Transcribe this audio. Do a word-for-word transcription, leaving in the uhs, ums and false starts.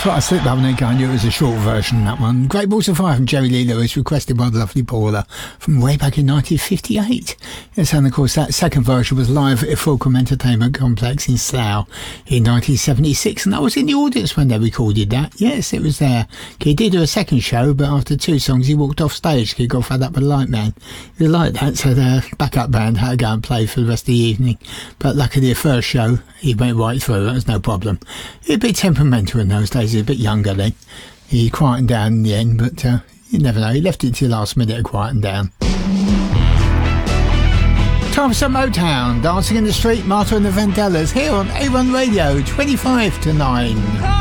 thought I slipped up on it, I knew it was a short version, that one. Great Balls of Fire from Jerry Lee Lewis, requested by the lovely Paula from way back in nineteen fifty-eight. Yes, and of course that second version was live at Fulcrum Entertainment Complex in Slough in nineteen seventy-six, and I was in the audience when they recorded that. Yes, it was there. He did do a second show, but after two songs he walked off stage. He got fed up with the light man. He liked that, so the backup band had to go and play for the rest of the evening. But luckily the first show he went right through, that was no problem. He was a bit temperamental in those days, he was a bit younger then. He quietened down in the end, but uh, you never know, he left it to the last minute to quieten down. Time for some Motown, Dancing in the Street, Martha and the Vandellas, here on A one Radio, twenty-five to nine.